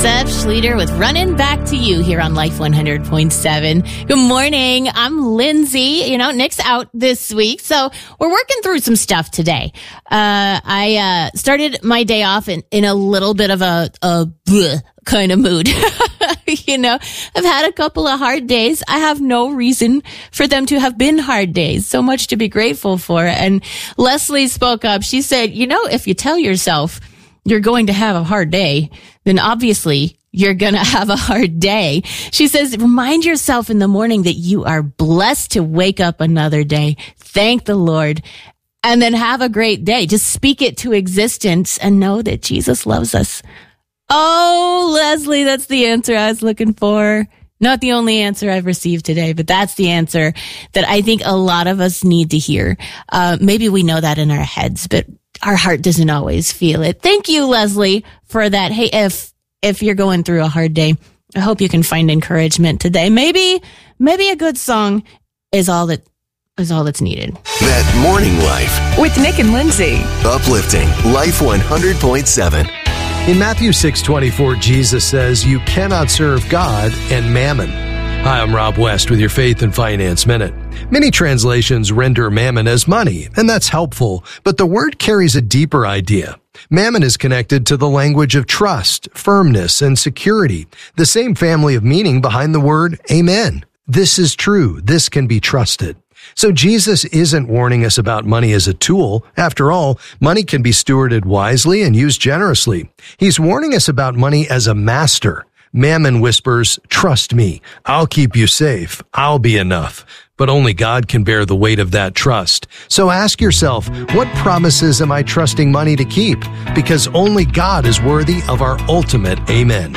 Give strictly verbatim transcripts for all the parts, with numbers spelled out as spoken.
Seth Schleter with Running Back to You here on Life one hundred point seven. Good morning. I'm Lindsay. You know, Nick's out this week, so we're working through some stuff today. Uh, I uh, started my day off in, in a little bit of a, a bleh kind of mood. You know, I've had a couple of hard days. I have no reason for them to have been hard days. So much to be grateful for. And Leslie spoke up. She said, you know, if you tell yourself you're going to have a hard day, then obviously you're going to have a hard day. She says, remind yourself in the morning that you are blessed to wake up another day. Thank the Lord. And then have a great day. Just speak it to existence and know that Jesus loves us. Oh, Leslie, that's the answer I was looking for. Not the only answer I've received today, but that's the answer that I think a lot of us need to hear. Uh, maybe we know that in our heads, but our heart doesn't always feel it. Thank you, Leslie, for that. Hey, if if you're going through a hard day, I hope you can find encouragement today. Maybe maybe a good song is all that is all that's needed. That Morning Life with Nick and Lindsay. Uplifting Life one hundred point seven. In Matthew six twenty-four, Jesus says, you cannot serve God and mammon. Hi, I'm Rob West with your Faith and Finance Minute. Many translations render mammon as money, and that's helpful, but the word carries a deeper idea. Mammon is connected to the language of trust, firmness, and security, the same family of meaning behind the word amen. This is true. This can be trusted. So Jesus isn't warning us about money as a tool. After all, money can be stewarded wisely and used generously. He's warning us about money as a master. Mammon whispers, trust me, I'll keep you safe, I'll be enough. But only God can bear the weight of that trust. So ask yourself, what promises am I trusting money to keep? Because only God is worthy of our ultimate amen.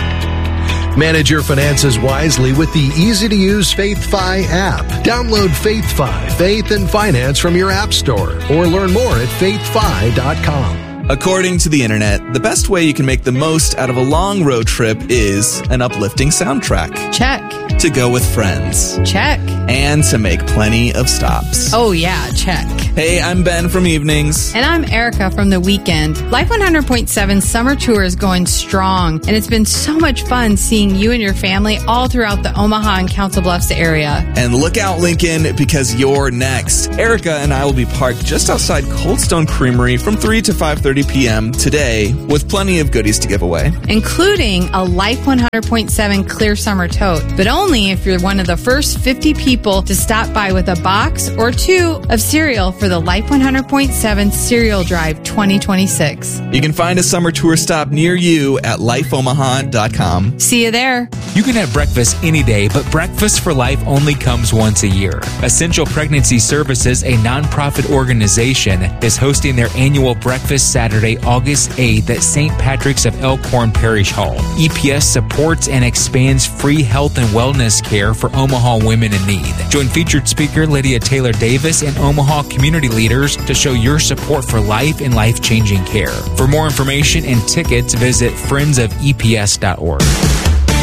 Manage your finances wisely with the easy-to-use FaithFi app. Download FaithFi, Faith and Finance from your app store, or learn more at faith fi dot com. According to the internet, the best way you can make the most out of a long road trip is an uplifting soundtrack. Check. To go with friends. Check. And to make plenty of stops. Oh yeah, check. Hey, I'm Ben from Evenings. And I'm Erica from The Weekend. Life one hundred point seven Summer Tour is going strong, and it's been so much fun seeing you and your family all throughout the Omaha and Council Bluffs area. And look out, Lincoln, because you're next. Erica and I will be parked just outside Cold Stone Creamery from three to five thirty p.m. today with plenty of goodies to give away. Including a Life one hundred point seven Clear Summer Tote, but only if you're one of the first fifty people to stop by with a box or two of cereal for the Life one hundred point seven Cereal Drive twenty twenty-six. You can find a summer tour stop near you at life omaha dot com. See you there. You can have breakfast any day, but Breakfast for Life only comes once a year. Essential Pregnancy Services, a nonprofit organization, is hosting their annual breakfast Saturday, August eighth at Saint Patrick's of Elkhorn Parish Hall. E P S supports and expands free health and wellness care for Omaha women in need. Join featured speaker Lydia Taylor Davis and Omaha community leaders to show your support for life and life-changing care. For more information and tickets, visit friends of e p s dot org.